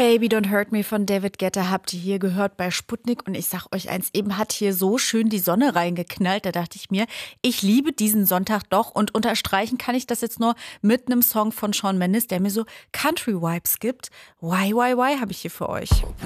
Baby Don't Hurt Me von David Guetta habt ihr hier gehört bei Sputnik. Und ich sag euch eins, eben hat hier so schön die Sonne reingeknallt. Da dachte ich mir, ich liebe diesen Sonntag doch. Und unterstreichen kann ich das jetzt nur mit einem Song von Shawn Mendes, der mir so Country-Vibes gibt. Why habe ich hier für euch.